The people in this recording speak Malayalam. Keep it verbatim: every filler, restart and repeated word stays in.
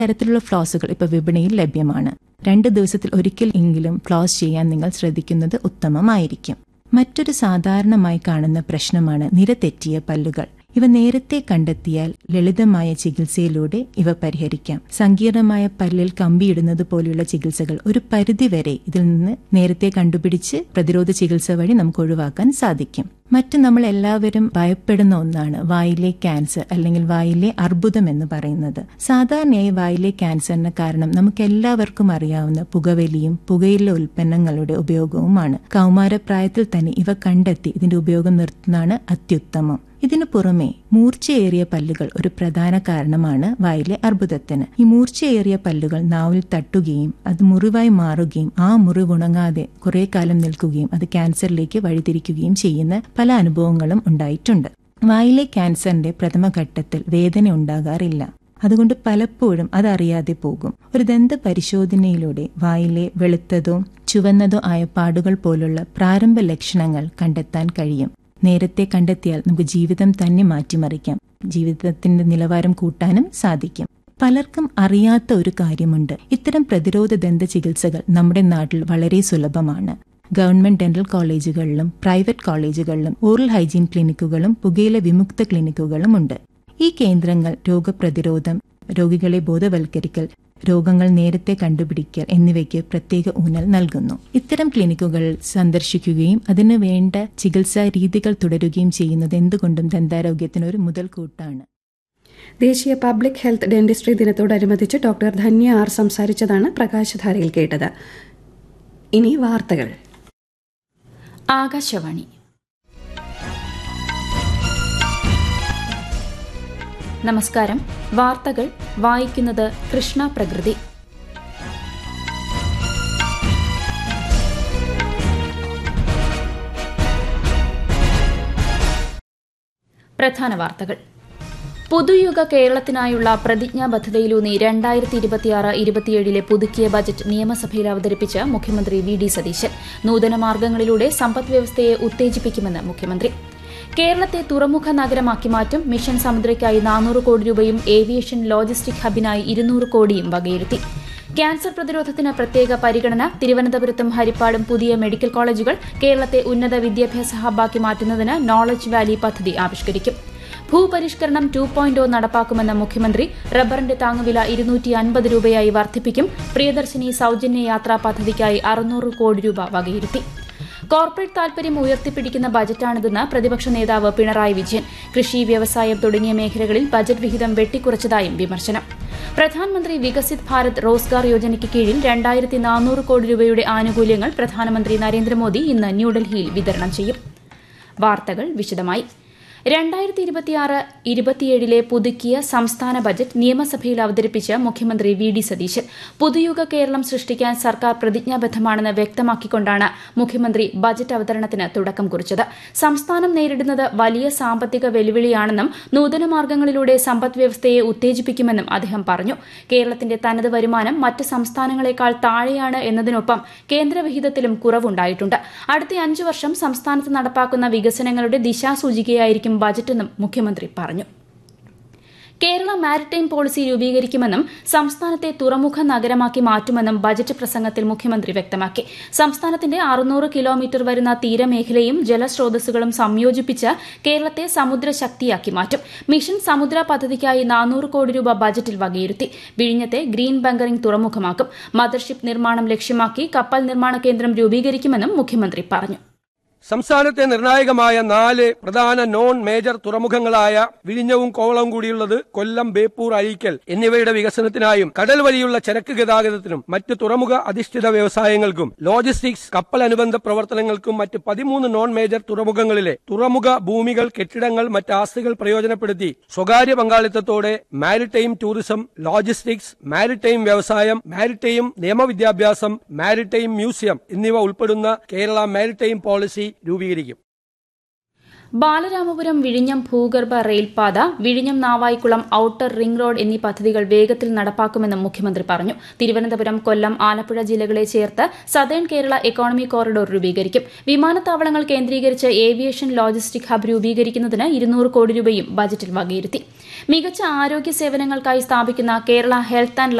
തരത്തിലുള്ള ഫ്ലോസുകൾ ഇപ്പോൾ വിപണിയിൽ ലഭ്യമാണ്. രണ്ട് ദിവസത്തിൽ ഒരിക്കൽ എങ്കിലും ഫ്ലോസ് ചെയ്യാൻ നിങ്ങൾ ശ്രദ്ധിക്കുന്നത് ഉത്തമമായിരിക്കും. മറ്റൊരു സാധാരണമായി കാണുന്ന പ്രശ്നമാണ് നിരതെറ്റിയ പല്ലുകൾ. ഇവ നേരത്തെ കണ്ടെത്തിയാൽ ലളിതമായ ചികിത്സയിലൂടെ ഇവ പരിഹരിക്കാം. സങ്കീർണമായ പല്ലിൽ കമ്പിയിടുന്നത് പോലെയുള്ള ചികിത്സകൾ ഒരു പരിധിവരെ ഇതിൽ നിന്ന് നേരത്തെ കണ്ടുപിടിച്ച് പ്രതിരോധ ചികിത്സ വഴി നമുക്ക് ഒഴിവാക്കാൻ സാധിക്കും. മറ്റ് നമ്മൾ എല്ലാവരും ഭയപ്പെടുന്ന ഒന്നാണ് വായിലെ ക്യാൻസർ അല്ലെങ്കിൽ വായിലെ അർബുദം എന്ന് പറയുന്നത്. സാധാരണയായി വായിലെ ക്യാൻസറിന് കാരണം നമുക്ക് എല്ലാവർക്കും അറിയാവുന്ന പുകവലിയും പുകയില ഉൽപ്പന്നങ്ങളുടെ ഉപയോഗവുമാണ്. കൗമാരപ്രായത്തിൽ തന്നെ ഇവ കണ്ടെത്തി ഇതിന്റെ ഉപയോഗം നിർത്തുന്നതാണ് അത്യുത്തമം. ഇതിനു പുറമെ മൂർച്ചയേറിയ പല്ലുകൾ ഒരു പ്രധാന കാരണമാണ് വായിലെ അർബുദത്തിന്. ഈ മൂർച്ചയേറിയ പല്ലുകൾ നാവിൽ തട്ടുകയും അത് മുറിവായി മാറുകയും ആ മുറിവ് ഉണങ്ങാതെ കുറെ കാലം നിൽക്കുകയും അത് ക്യാൻസറിലേക്ക് വഴിതിരിക്കുകയും ചെയ്യുന്ന പല അനുഭവങ്ങളും ഉണ്ടായിട്ടുണ്ട്. വായിലെ ക്യാൻസറിന്റെ പ്രഥമഘട്ടത്തിൽ വേദന ഉണ്ടാകാറില്ല. അതുകൊണ്ട് പലപ്പോഴും അതറിയാതെ പോകും. ഒരു ദന്ത പരിശോധനയിലൂടെ വായിലെ വെളുത്തതോ ചുവന്നതോ ആയ പാടുകൾ പോലുള്ള പ്രാരംഭ ലക്ഷണങ്ങൾ കണ്ടെത്താൻ കഴിയും. നേരത്തെ കണ്ടെത്തിയാൽ നമുക്ക് ജീവിതം തന്നെ മാറ്റിമറിക്കാം. ജീവിതത്തിന്റെ നിലവാരം കൂട്ടാനും സാധിക്കും. പലർക്കും അറിയാത്ത ഒരു കാര്യമുണ്ട്. ഇത്തരം പ്രതിരോധ ദന്ത ചികിത്സകൾ നമ്മുടെ നാട്ടിൽ വളരെ സുലഭമാണ്. ഗവൺമെന്റ് ഡെന്റൽ കോളേജുകളിലും പ്രൈവറ്റ് കോളേജുകളിലും ഓറൽ ഹൈജീൻ ക്ലിനിക്കുകളും പുകയില വിമുക്ത ക്ലിനിക്കുകളും ഉണ്ട്. ഈ കേന്ദ്രങ്ങൾ രോഗപ്രതിരോധം, രോഗികളെ ബോധവൽക്കരിക്കൽ, രോഗങ്ങൾ നേരത്തെ കണ്ടുപിടിക്കൽ എന്നിവയ്ക്ക് പ്രത്യേക ഊന്നൽ നൽകുന്നു. ഇത്തരം ക്ലിനിക്കുകൾ സന്ദർശിക്കുകയും അതിനു വേണ്ട ചികിത്സാ രീതികൾ തുടരുകയും ചെയ്യുന്നത് എന്തുകൊണ്ടും ദന്താരോഗ്യത്തിന് ഒരു മുതൽക്കൂട്ടാണ്. ദേശീയ പബ്ലിക് ഹെൽത്ത് ഡെന്റിസ്ട്രി ദിനത്തോടനുബന്ധിച്ച് ഡോക്ടർ ധന്യ ആർ സംസാരിച്ചതാണ് പ്രകാശധാരയിൽ കേട്ടത്. ഇനി വാർത്തകൾ. ആകാശവാണി. നമസ്കാരം. വാർത്തകൾ വായിക്കുന്നത് കൃഷ്ണ പ്രകൃതി. പ്രധാന വാർത്തകൾ. പുതുയുഗ കേരളത്തിനായുള്ള പ്രതിജ്ഞാബദ്ധതയിലൂന്നി രണ്ടായിരത്തി ഇരുപത്തിയാറ് ഇരുപത്തിയേഴിലെ പുതുക്കിയ ബജറ്റ് നിയമസഭയിൽ അവതരിപ്പിച്ച് മുഖ്യമന്ത്രി വി ഡി സതീശൻ. നൂതന മാർഗ്ഗങ്ങളിലൂടെ സമ്പദ് വ്യവസ്ഥയെ ഉത്തേജിപ്പിക്കുമെന്ന് മുഖ്യമന്ത്രി. കേരളത്തെ തുറമുഖ നഗരമാക്കി മാറ്റും. മിഷൻ സമുദ്രയ്ക്കായി നാനൂറ് കോടി രൂപയും ഏവിയേഷൻ ലോജിസ്റ്റിക് ഹബിനായി ഇരുന്നൂറ് കോടിയും വകയിരുത്തി. ക്യാൻസർ പ്രതിരോധത്തിന് പ്രത്യേക പരിഗണന. തിരുവനന്തപുരത്തും ഹരിപ്പാടും പുതിയ മെഡിക്കൽ കോളേജുകൾ. കേരളത്തെ ഉന്നത വിദ്യാഭ്യാസ ഹബ്ബാക്കി മാറ്റുന്നതിന് നോളജ് വാലി പദ്ധതി ആവിഷ്കരിക്കും. ഭൂപരിഷ്കരണം ടു പോയിന്റ് നടപ്പാക്കുമെന്ന മുഖ്യമന്ത്രി. റബ്ബറിന്റെ താങ്ങുവില ഇരുന്നൂറ്റി അൻപത് രൂപയായി വർദ്ധിപ്പിക്കും. പ്രിയദർശിനി സൌജന്യ യാത്രാ പദ്ധതിക്കായി അറുന്നൂറ് കോടി രൂപ വകയിരുത്തി. കോർപ്പറേറ്റ് താൽപര്യം ഉയർത്തിപ്പിടിക്കുന്ന ബജറ്റാണിതെന്ന് പ്രതിപക്ഷ നേതാവ് പിണറായി വിജയൻ. കൃഷി, വ്യവസായം തുടങ്ങിയ മേഖലകളിൽ ബജറ്റ് വിഹിതം വെട്ടിക്കുറച്ചതായും വിമർശനം. പ്രധാനമന്ത്രി വികസിത് ഭാരത് റോസ്ഗാർ യോജനയ്ക്ക് കീഴിൽ രണ്ടായിരത്തി നാനൂറ് കോടി രൂപയുടെ ആനുകൂല്യങ്ങൾ പ്രധാനമന്ത്രി നരേന്ദ്രമോദി ഇന്ന് ന്യൂഡൽഹിയിൽ വിതരണം ചെയ്യും. വാർത്തകൾ വിശദമായി. രണ്ടായിരത്തി ഇരുപത്തിയാറ് ഇരുപത്തിയേഴിലെ പുതുക്കിയ സംസ്ഥാന ബജറ്റ് നിയമസഭയിൽ അവതരിപ്പിച്ച് മുഖ്യമന്ത്രി വി ഡി സതീശൻ. പുതുയുഗ കേരളം സൃഷ്ടിക്കാൻ സർക്കാർ പ്രതിജ്ഞാബദ്ധമാണെന്ന് വ്യക്തമാക്കിക്കൊണ്ടാണ് മുഖ്യമന്ത്രി ബജറ്റ് അവതരണത്തിന് തുടക്കം കുറിച്ചത്. സംസ്ഥാനം നേരിടുന്നത് വലിയ സാമ്പത്തിക വെല്ലുവിളിയാണെന്നും നൂതന മാർഗ്ഗങ്ങളിലൂടെ സമ്പദ് വ്യവസ്ഥയെ ഉത്തേജിപ്പിക്കുമെന്നും അദ്ദേഹം പറഞ്ഞു. കേരളത്തിന്റെ തനത് വരുമാനം മറ്റ് സംസ്ഥാനങ്ങളെക്കാൾ താഴെയാണ് എന്നതിനൊപ്പം കേന്ദ്രവിഹിതത്തിലും കുറവുണ്ടായിട്ടുണ്ട്. അടുത്ത അഞ്ചു വർഷം സംസ്ഥാനത്ത് നടപ്പാക്കുന്ന വികസനങ്ങളുടെ ദിശാസൂചികയായിരിക്കും ബജറ്റെന്നും മുഖ്യമന്ത്രി പറഞ്ഞു. കേരള മാരിടൈം പോളിസി രൂപീകരിക്കുമെന്നും സംസ്ഥാനത്തെ തുറമുഖ നഗരമാക്കി മാറ്റുമെന്നും ബജറ്റ് പ്രസംഗത്തിൽ മുഖ്യമന്ത്രി വ്യക്തമാക്കി. സംസ്ഥാനത്തിന്റെ അറുന്നൂറ് കിലോമീറ്റർ വരുന്ന തീരമേഖലയും ജലസ്രോതസ്സുകളും സംയോജിപ്പിച്ച് കേരളത്തെ സമുദ്രശക്തിയാക്കി മാറ്റും. മിഷൻ സമുദ്ര പദ്ധതിക്കായി നാനൂറ് കോടി രൂപ ബജറ്റിൽ വകയിരുത്തി. വിഴിഞ്ഞത്തെ ഗ്രീൻ ബങ്കറിംഗ് തുറമുഖമാക്കും. മദർഷിപ്പ് നിർമ്മാണം ലക്ഷ്യമാക്കി കപ്പൽ നിർമ്മാണ കേന്ദ്രം രൂപീകരിക്കുമെന്നും മുഖ്യമന്ത്രി പറഞ്ഞു. സംസ്ഥാനത്തെ നിർണായകമായ നാല് പ്രധാന നോൺ മേജർ തുറമുഖങ്ങളായ വിഴിഞ്ഞവും കോവളവും കൂടിയുള്ളത് കൊല്ലം, ബേപ്പൂർ, അഴീക്കൽ എന്നിവയുടെ വികസനത്തിനായും കടൽ വഴിയുള്ള ചരക്ക് ഗതാഗതത്തിനും മറ്റ് തുറമുഖ അധിഷ്ഠിത വ്യവസായങ്ങൾക്കും ലോജിസ്റ്റിക്സ്, കപ്പൽ അനുബന്ധ പ്രവർത്തനങ്ങൾക്കും മറ്റ് പതിമൂന്ന് നോൺ മേജർ തുറമുഖങ്ങളിലെ തുറമുഖ ഭൂമികൾ, കെട്ടിടങ്ങൾ, മറ്റ് ആസ്തികൾ പ്രയോജനപ്പെടുത്തി സ്വകാര്യ പങ്കാളിത്തത്തോടെ മാരിടൈം ടൂറിസം, ലോജിസ്റ്റിക്സ്, മാരിടൈം വ്യവസായം, മാരിടൈം നിയമവിദ്യാഭ്യാസം, മാരിടൈം മ്യൂസിയം എന്നിവ ഉൾപ്പെടുന്ന കേരള മാരിടൈം പോളിസി രൂപീകരിക്കും. ബാലരാമപുരം വിഴിഞ്ഞം ഭൂഗർഭ റെയിൽപാത, വിഴിഞ്ഞം നാവായിക്കുളം ഔട്ടർ റിംഗ് റോഡ് എന്നീ പദ്ധതികൾ വേഗത്തിൽ നടപ്പാക്കുമെന്നും മുഖ്യമന്ത്രി പറഞ്ഞു. തിരുവനന്തപുരം, കൊല്ലം, ആലപ്പുഴ ജില്ലകളെ ചേർത്ത് സതേൺ കേരള എക്കോണമി കോറിഡോർ രൂപീകരിക്കും. വിമാനത്താവളങ്ങൾ കേന്ദ്രീകരിച്ച് ഏവിയേഷൻ ലോജിസ്റ്റിക് ഹബ് രൂപീകരിക്കുന്നതിന് ഇരുന്നൂറ് കോടി രൂപയും ബജറ്റിൽ വകയിരുത്തി. മികച്ച ആരോഗ്യ സേവനങ്ങൾക്കായി സ്ഥാപിക്കുന്ന കേരള ഹെൽത്ത് ആൻഡ്